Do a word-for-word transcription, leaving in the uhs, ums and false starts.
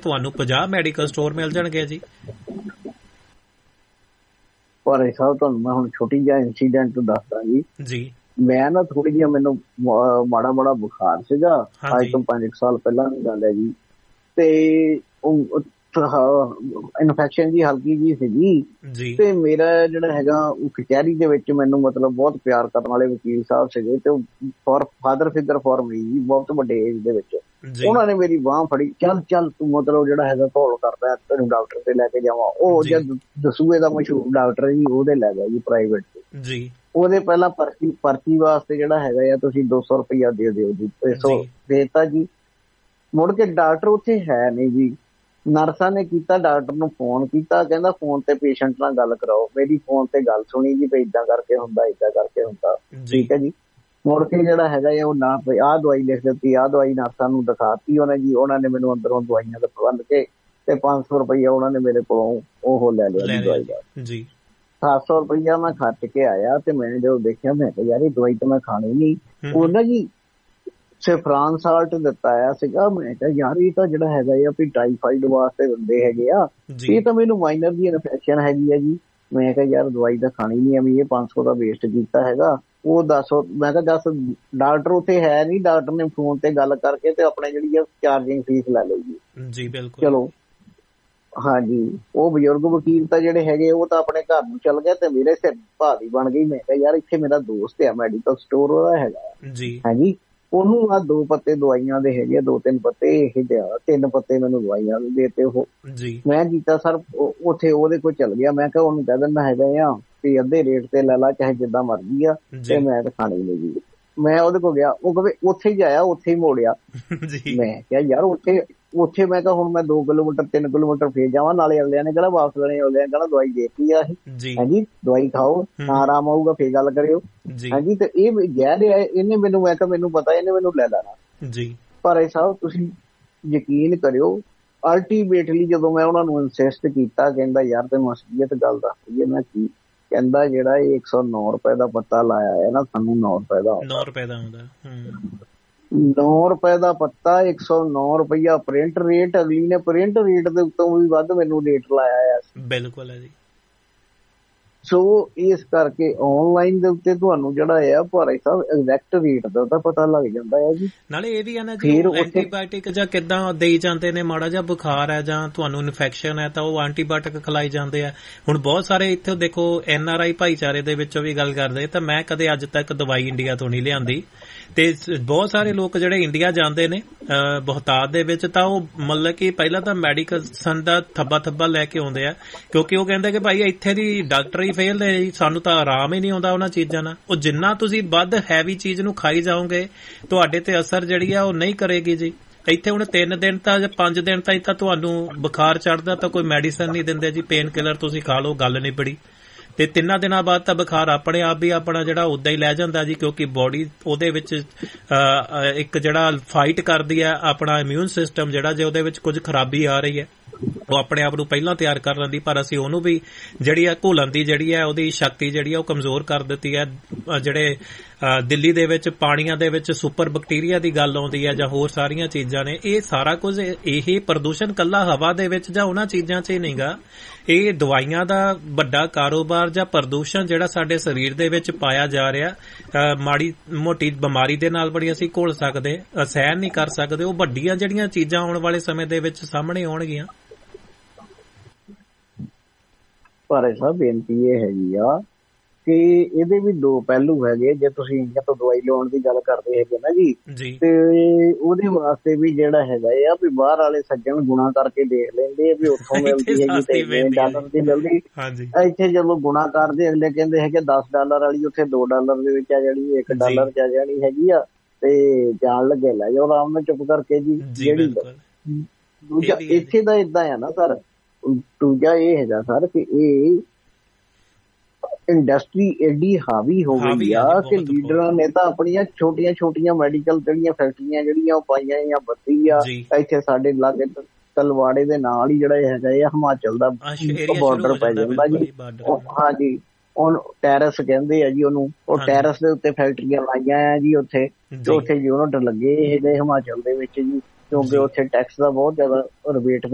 ਤੁਹਾਨੂੰ ਪੰਜਾਹ medical store ਮਿਲ ਜਾਣਗੇ ਜੀ। ਪਰ ਸਾਹਿਬ ਤੁਹਾਨੂੰ ਮੈਂ ਹੁਣ ਛੋਟੀ ਜਿਹਾ ਇੰਸੀਡੈਂਟ ਦੱਸਦਾ ਜੀ ਜੀ ਮੈਂ ਨਾ ਥੋੜੀ ਜਿਹੀ ਮੈਨੂੰ ਮਾੜਾ ਮਾੜਾ ਬੁਖਾਰ ਸੀਗਾ ਅੱਜ ਤੋਂ ਪੰਜ ਸਾਲ ਪਹਿਲਾਂ ਦੀ ਗੱਲ ਹੈ ਜੀ ਤੇ ਇਨਫੈਕਸ਼ਨ ਜੀ ਹਲਕੀ ਜੀ ਸੀਗੀ ਤੇ ਮੇਰਾ ਜਿਹੜਾ ਹੈਗਾ ਉਹ ਕਚਹਿਰੀ ਦੇ ਵਿੱਚ ਮੈਨੂੰ ਮਤਲਬ ਬਹੁਤ ਪਿਆਰ ਕਰਨ ਵਾਲੇ ਵਕੀਲ ਸਾਹਿਬ ਸੀਗੇ ਤੇ for father figure for me ਜੀ ਬਹੁਤ ਵੱਡੇ ਏਜ ਦੇ ਵਿੱਚ ਉਹਨਾਂ ਨੇ ਮੇਰੀ ਬਾਂਹ ਫੜੀ ਚੱਲ ਚੱਲ ਤੂੰ ਮਤਲਬ ਜਿਹੜਾ ਹੈਗਾ ਧੌਲ ਕਰਦਾ ਤੈਨੂੰ ਡਾਕਟਰ ਤੇ ਲੈ ਕੇ ਜਾਵਾਂ। ਉਹ ਜਦ ਦਸੂਏ ਦਾ ਮਸ਼ਹੂਰ ਡਾਕਟਰ ਜੀ ਉਹਦੇ ਲੈ ਗਿਆ ਜੀ ਪ੍ਰਾਈਵੇਟ ਤੇ ਜੀ ਉਹਦੇ ਪਹਿਲਾਂ ਪਰਚੀ ਪਰਚੀ ਵਾਸਤੇ ਜਿਹੜਾ ਹੈਗਾ ਆ ਤੁਸੀਂ ਦੋ ਸੌ ਰੁਪਇਆ ਦੇ ਦਿਓ ਜੀ ਸੌ ਦੇਤਾ ਜੀ। ਮੁੜ ਕੇ ਡਾਕਟਰ ਉੱਥੇ ਹੈ ਨਹੀਂ ਜੀ। ਨਰਸਾਂ ਨੇ ਕੀਤਾ ਡਾਕਟਰ ਨੂੰ ਫੋਨ ਕੀਤਾ ਕਹਿੰਦਾ ਫੋਨ ਤੇ ਪੇਸ਼ੈਂਟ ਨਾਲ ਗੱਲ ਕਰਾਓ। ਮੇਰੀ ਫੋਨ ਤੇ ਗੱਲ ਸੁਣੀ ਜੀ ਵੀ ਏਦਾਂ ਕਰਕੇ ਹੁੰਦਾ ਏਦਾਂ ਕਰਕੇ ਹੁੰਦਾ ਠੀਕ ਹੈ ਜੀ। ਮੁੜ ਕੇ ਜਿਹੜਾ ਹੈਗਾ ਉਹ ਨਾ ਆਹ ਦਵਾਈ ਲਿਖ ਦਿੱਤੀ ਆਹ ਦਵਾਈ ਨਰਸਾਂ ਨੂੰ ਦਿਖਾਤੀ ਉਹਨੇ ਜੀ। ਉਹਨਾਂ ਨੇ ਮੈਨੂੰ ਅੰਦਰੋਂ ਦਵਾਈਆਂ ਦਾ ਬੰਨ ਕੇ ਤੇ ਪੰਜ ਸੌ ਰੁਪਈਆ ਉਹਨਾਂ ਨੇ ਮੇਰੇ ਕੋਲੋਂ ਉਹ ਲੈ ਲਿਆ ਜੀ ਦਵਾਈ ਦਾ ਜੀ। ਸੱਤ ਸੌ ਰੁਪਈਆ ਮੈਂ ਖਰਚ ਕੇ ਆਇਆ ਤੇ ਮੈਂ ਜਦੋਂ ਦੇਖਿਆ ਮੈਂ ਕਿਹਾ ਯਾਰ ਇਹ ਦਵਾਈ ਤਾਂ ਮੈਂ ਖਾਣੀ ਨੀ। ਉਹਨਾਂ ਜੀ ਸੈਫਰਾਨ ਸਾਲਟ ਦਿੱਤਾ ਆ ਸੀਗਾ। ਮੈਂ ਕਿਹਾ ਯਾਰ ਇਹ ਤਾਂ ਜਿਹੜਾ ਹੈਗਾ ਆ ਵੀ ਟਾਈਫਾਈਡ ਵਾਸਤੇ ਦਿੰਦੇ ਹੈਗੇ ਆ ਇਹ ਤਾਂ ਮੈਨੂੰ ਮਾਈਨਰ ਦੀ ਇਨਫੈਕਸ਼ਨ ਹੈਗੀ ਆ ਜੀ। ਮੈਂ ਕਿਹਾ ਯਾਰ ਦਵਾਈ ਤਾਂ ਖਾਣੀ ਨੀ ਐਵੇਂ ਇਹ ਪੰਜ ਸੌ ਦਾ ਵੇਸਟ ਕੀਤਾ ਹੈਗਾ। ਉਹ ਦੱਸ ਮੈਂ ਕਿਹਾ ਦੱਸ ਡਾਕਟਰ ਉੱਥੇ ਹੈ ਨੀ। ਡਾਕਟਰ ਨੇ ਫੋਨ ਤੇ ਗੱਲ ਕਰਕੇ ਤੇ ਆਪਣੇ ਜਿਹੜੀ ਆ ਚਾਰਜਿੰਗ ਫੀਸ ਲੈ ਲਈ ਜੀ। ਬਿਲਕੁਲ ਚਲੋ ਹਾਂਜੀ ਉਹ ਬਜ਼ੁਰਗ ਵਕੀਲ ਤਾਂ ਜਿਹੜੇ ਹੈਗੇ ਉਹ ਤਾਂ ਆਪਣੇ ਘਰ ਨੂੰ ਚੱਲ ਗਏ ਤੇ ਮੇਰੇ ਸਿਰ ਭਾਰੀ ਬਣ ਗਈ। ਮੈਂ ਕਿਹਾ ਯਾਰ ਇੱਥੇ ਮੇਰਾ ਦੋਸਤ ਆ ਮੈਡੀਕਲ ਸਟੋਰ ਉਹਦਾ ਹੈਗਾ ਜੀ ਹਾਂਜੀ ਉਹਨੂੰ ਆਹ ਦੋ ਪੱਤੇ ਦਵਾਈਆਂ ਦੇ ਹੈਗੇ ਦੋ ਤਿੰਨ ਪੱਤੇ ਇਹ ਦਿਆ ਤਿੰਨ ਪੱਤੇ ਮੈਨੂੰ ਦਵਾਈਆਂ ਦੇ ਦਿੱਤੇ ਉਹ ਜੀ। ਮੈਂ ਕੀਤਾ ਸਰ ਉੱਥੇ ਉਹਦੇ ਕੋਲ ਚੱਲ ਗਿਆ। ਮੈਂ ਕਿਹਾ ਉਹਨੂੰ ਕਹਿ ਦਿੰਦਾ ਹੈਗਾ ਆ ਵੀ ਅੱਧੇ ਰੇਟ ਤੇ ਲੈ ਲਾ ਚਾਹੇ ਜਿੱਦਾਂ ਮਰਜ਼ੀ ਆ ਤੇ ਮੈਂ ਤਾਂ ਖਾਣੀ ਨੀ ਜੀ। ਮੈਂ ਉਹਦੇ ਕੋਲ ਗਿਆ ਉਹ ਕਹੇ ਉੱਥੇ ਹੀ ਜਾਇਆ ਉੱਥੇ ਹੀ ਮੋੜਿਆ। ਮੈਂ ਕਿਹਾ ਯਾਰ ਉੱਥੇ ਉੱਥੇ ਮੈਂ ਕਿਹਾ ਹੁਣ ਮੈਂ ਦੋ ਕਿਲੋਮੀਟਰ ਤਿੰਨ ਕਿਲੋਮੀਟਰ ਫੇਰ ਜਾਵਾਂ ਨਾਲੇ ਅਗਲਿਆਂ ਨੇ ਕਿਹੜਾ ਵਾਪਸ ਲੈਣੇ ਅਗਲਿਆਂ ਕਹਿੰਦਾ ਦਵਾਈ ਦੇਤੀ ਆ ਇਹ ਹਾਂਜੀ ਦਵਾਈ ਖਾਓ ਨਾ ਆਰਾਮ ਆਊਗਾ ਫੇਰ ਗੱਲ ਕਰਿਓ ਹਾਂਜੀ। ਤੇ ਇਹ ਕਹਿ ਰਿਹਾ ਇਹਨੇ ਮੈਨੂੰ ਮੈਂ ਕਿਹਾ ਮੈਨੂੰ ਪਤਾ ਇਹਨੇ ਮੈਨੂੰ ਲੈ ਲੈਣਾ ਜੀ। ਪਰ ਇਹ ਸਾਹਿਬ ਤੁਸੀਂ ਯਕੀਨ ਕਰਿਓ ਅਲਟੀਮੇਟਲੀ ਜਦੋਂ ਮੈਂ ਉਹਨਾਂ ਨੂੰ ਇਨਸਿਸਟ ਕੀਤਾ ਕਹਿੰਦਾ ਯਾਰ ਤੈਨੂੰ ਅਸਲੀਅਤ ਗੱਲ ਦੱਸਦੀ ਮੈਂ ਕੀ ਕਹਿੰਦਾ ਜਿਹੜਾ ਇਹ ਇੱਕ ਸੌ ਨੌ ਰੁਪਏ ਦਾ ਪੱਤਾ ਲਾਇਆ ਹੈ ਨਾ ਸਾਨੂੰ ਨੌ ਰੁਪਏ ਦਾ ਨੌ ਰੁਪਏ ਦਾ ਹੁੰਦਾ ਨੌ ਰੁਪਏ ਦਾ ਪੱਤਾ ਇੱਕ ਸੌ ਨੌ ਰੁਪਇਆ ਪ੍ਰਿੰਟ ਰੇਟ ਅਗਲੀ ਨੇ ਪ੍ਰਿੰਟ ਰੇਟ ਦੇ ਉੱਤੋਂ ਵੀ ਵੱਧ ਮੈਨੂੰ ਰੇਟ ਲਾਇਆ ਆ। ਬਿਲਕੁਲ ਹੈ ਜੀ। ਸੋ ਇਸ ਕਰਕੇ ਆਨਲਾਈਨ ਦੇ ਉੱਤੇ ਤੁਹਾਨੂੰ ਜਿਹੜਾ ਆ ਭਾਈ ਸਾਹਿਬ ਐਗਜ਼ੈਕਟ ਰੇਟ ਦਾ ਤਾਂ ਪਤਾ ਲੱਗ ਜਾਂਦਾ ਹੈ ਜੀ। ਨਾਲੇ ਇਹ ਵੀ ਹੈ ਨਾ ਜੀ ਐਂਟੀਬਾਇਓਟਿਕ ਜਾਂ ਕਿੱਦਾਂ ਦੇਈ ਜਾਂਦੇ ਨੇ ਮਾੜਾ ਜਿਹਾ ਬੁਖਾਰ ਹੈ ਜਾਂ ਤੁਹਾਨੂੰ ਇਨਫੈਕਸ਼ਨ ਹੈ ਤਾਂ ਉਹ ਐਂਟੀਬਾਇਓਟਿਕ ਖਿਲਾਈ ਜਾਂਦੇ ਆ। ਹੁਣ ਬਹੁਤ ਸਾਰੇ ਇੱਥੇ ਦੇਖੋ ਐਨ ਆਰ ਆਈ ਭਾਈਚਾਰੇ ਦੇ ਵਿੱਚੋਂ ਵੀ ਗੱਲ ਕਰਦੇ ਤਾਂ ਮੈਂ ਕਦੇ ਅੱਜ ਤੱਕ ਦਵਾਈ ਇੰਡੀਆ ਤੋਂ ਨਹੀਂ ਲਿਆਂਦੀ ਤੇ ਬਹੁਤ ਸਾਰੇ ਲੋਕ ਜਿਹੜੇ ਇੰਡੀਆ ਜਾਂਦੇ ਨੇ ਬਹੁਤਾਤ ਦੇ ਵਿੱਚ ਤਾਂ ਉਹ ਮਤਲਬ ਕਿ ਪਹਿਲਾਂ ਤਾਂ ਮੈਡੀਕਲ ਦਾ ਥੱਬਾ ਥੱਬਾ ਲੈ ਕੇ ਆਉਂਦੇ ਆ ਕਿਉਂਕਿ ਉਹ ਕਹਿੰਦੇ ਕਿ ਭਾਈ ਇੱਥੇ ਦੀ ਡਾਕਟਰ ਹੀ ਫੇਲ ਨੇ ਸਾਨੂੰ ਤਾਂ ਆਰਾਮ ਹੀ ਨਹੀਂ ਆਉਂਦਾ ਉਹਨਾਂ ਚੀਜ਼ਾਂ ਨਾਲ। ਉਹ ਜਿੰਨਾ ਤੁਸੀਂ ਵੱਧ ਹੈਵੀ ਚੀਜ਼ ਨੂੰ ਖਾਈ ਜਾਓਗੇ ਤੁਹਾਡੇ ਤੇ ਅਸਰ ਜਿਹੜੀ ਆ ਉਹ ਨਹੀਂ ਕਰੇਗੀ ਜੀ। ਇੱਥੇ ਹੁਣ ਤਿੰਨ ਦਿਨ ਤਾਂ ਜਾਂ ਪੰਜ ਦਿਨ ਤਾਂ ਇੱਥੇ ਤੁਹਾਨੂੰ ਬੁਖਾਰ ਚੜ੍ਹਦਾ ਤਾਂ ਕੋਈ ਮੈਡੀਸਨ ਨਹੀਂ ਦਿੰਦੇ ਜੀ ਪੇਨ ਕਿਲਰ ਤੁਸੀਂ ਖਾ ਲਓ ਗੱਲ ਨਿਬੜੀ ਤੇ ਤਿੰਨਾਂ ਦਿਨਾਂ ਬਾਅਦ ਤਾਂ ਬੁਖਾਰ ਆਪਣੇ ਆਪ ਹੀ ਆਪਣਾ ਜਿਹੜਾ ਉਦਾਂ ਹੀ ਲੈ ਜਾਂਦਾ ਜੀ ਕਿਉਂਕਿ ਬੋਡੀ ਉਹਦੇ ਵਿੱਚ ਇੱਕ ਜਿਹੜਾ ਫਾਈਟ ਕਰਦੀ ਹੈ ਆਪਣਾ ਇਮਿਊਨ ਸਿਸਟਮ ਜਿਹੜਾ ਜੇ ਉਹਦੇ ਵਿੱਚ ਕੁਝ ਖਰਾਬੀ ਆ ਰਹੀ ਹੈ ਉਹ ਆਪਣੇ ਆਪ ਨੂੰ ਪਹਿਲਾਂ ਤਿਆਰ ਕਰ ਲੈਂਦੀ ਪਰ ਅਸੀਂ ਉਹਨੂੰ ਵੀ ਜਿਹੜੀ ਹੈ ਘੋਲਣ ਦੀ ਜਿਹੜੀ ਹੈ ਉਹਦੀ ਸ਼ਕਤੀ ਜਿਹੜੀ ਹੈ ਉਹ ਕਮਜ਼ੋਰ ਕਰ ਦਿੱਤੀ ਹੈ। ਜਿਹੜੇ ਦਿੱਲੀ ਦੇ ਵਿੱਚ ਪਾਣੀਆਂ ਦੇ ਵਿੱਚ ਸੁਪਰ ਬੈਕਟੀਰੀਆ ਦੀ ਗੱਲ ਆਉਂਦੀ ਹੈ ਜਾਂ ਹੋਰ ਸਾਰੀਆਂ ਚੀਜ਼ਾਂ ਨੇ ਇਹ ਸਾਰਾ ਕੁਝ ਇਹ ਪ੍ਰਦੂਸ਼ਣ ਕੱਲਾ ਹਵਾ ਦੇ ਵਿੱਚ ਜਾਂ ਉਹਨਾਂ ਚੀਜ਼ਾਂ 'ਚ ਹੀ ਨਹੀਂ ਗਾ ਇਹ ਦਵਾਈਆਂ ਦਾ ਵੱਡਾ ਕਾਰੋਬਾਰ ਜਾਂ ਪ੍ਰਦੂਸ਼ਣ ਜਿਹੜਾ ਸਾਡੇ ਸਰੀਰ ਦੇ ਵਿੱਚ ਪਾਇਆ ਜਾ ਰਿਹਾ ਮਾੜੀ ਮੋਟੀ ਬਿਮਾਰੀ ਦੇ ਨਾਲ ਬੜੀ ਅਸੀਂ ਘੋਲ ਸਕਦੇ ਸਹਿਣ ਨਹੀਂ ਕਰ ਸਕਦੇ ਉਹ ਵੱਡੀਆਂ ਜਿਹੜੀਆਂ ਚੀਜ਼ਾਂ ਆਉਣ ਵਾਲੇ ਸਮੇਂ ਦੇ ਵਿੱਚ ਸਾਹਮਣੇ ਆਉਣਗੀਆਂ। ਪਰ ਸਾਹਿਬ ਬੇਨਤੀ ਇਹ ਹੈਗੀ ਆ ਕਿ ਇਹਦੇ ਵੀ ਦੋ ਪਹਿਲੂ ਹੈਗੇ ਜੇ ਤੁਸੀਂ ਇੰਡੀਆ ਤੋਂ ਦਵਾਈ ਲਿਆਉਣ ਦੀ ਗੱਲ ਕਰਦੇ ਹੈਗੇ ਨਾ ਜੀ ਤੇ ਉਹਦੇ ਵਾਸਤੇ ਵੀ ਜਿਹੜਾ ਹੈਗਾ ਆ ਵੀ ਬਾਹਰ ਵਾਲੇ ਸੱਜਣ ਗੁਣਾ ਕਰਕੇ ਦੇਖ ਲੈਂਦੇ ਵੀ ਉੱਥੋਂ ਮਿਲਦੀ ਹੈਗੀ ਤੇ ਡਾਲਰ ਦੀ ਮਿਲਦੀ ਇੱਥੇ ਜਦੋਂ ਗੁਣਾ ਕਰਦੇ ਅਗਲੇ ਕਹਿੰਦੇ ਹੈਗੇ ਦਸ ਡਾਲਰ ਵਾਲੀ ਉੱਥੇ ਦੋ ਡਾਲਰ ਦੇ ਵਿੱਚ ਆ ਜਾਣੀ ਇੱਕ ਡਾਲਰ ਚ ਆ ਜਾਣੀ ਹੈਗੀ ਆ ਤੇ ਜਾਣ ਲੱਗੇ ਲੈ ਜਾਓ ਆਰਾਮ ਨਾਲ ਚੁੱਪ ਕਰਕੇ ਜੀ। ਜਿਹੜੀ ਦੂਜਾ ਇੱਥੇ ਦਾ ਏਦਾਂ ਆ ਨਾ ਸਰ ਦੂਜਾ ਇਹ ਹੈਗਾ ਸਰ ਕਿ ਇਹ ਇੰਡਸਟਰੀ ਐਡੀ ਹਾਵੀ ਹੋ ਗਈ ਆ ਕਿ ਲੀਡਰਾਂ ਨੇ ਤਾਂ ਆਪਣੀਆਂ ਛੋਟੀਆਂ ਛੋਟੀਆਂ ਮੈਡੀਕਲ ਜਿਹੜੀਆਂ ਫੈਕਟਰੀਆਂ ਜਿਹੜੀਆਂ ਉਹ ਪਾਈਆਂ ਜਾਂ ਬੱਤੀ ਆ ਇੱਥੇ ਸਾਡੇ ਲਾਗੇ ਤਲਵਾੜੇ ਦੇ ਨਾਲ ਹੀ ਜਿਹੜਾ ਹੈਗਾ ਇਹ ਹਿਮਾਚਲ ਦਾ ਬਾਰਡਰ ਪੈ ਜਾਂਦਾ ਜੀ। ਹਾਂਜੀ ਉਹ ਟੈਰਸ ਕਹਿੰਦੇ ਆ ਜੀ ਉਹਨੂੰ ਉਹ ਟੈਰਸ ਦੇ ਉੱਤੇ ਫੈਕਟਰੀਆਂ ਲਾਈਆਂ ਆ ਜੀ ਉੱਥੇ ਤੇ ਉੱਥੇ ਯੂਨਿਟ ਲੱਗੇ ਹੈਗੇ ਹਿਮਾਚਲ ਦੇ ਵਿੱਚ ਜੀ ਕਿਉਂਕਿ ਉੱਥੇ ਟੈਕਸ ਦਾ ਬਹੁਤ ਜ਼ਿਆਦਾ ਰਿਬੇਟ